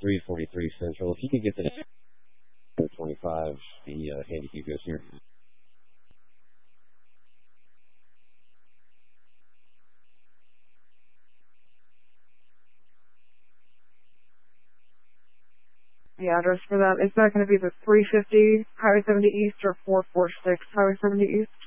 343 Central. If you could get the 25, the Handy goes here. The address for that, is that going to be the 350 Highway 70 East or 446 Highway 70 East?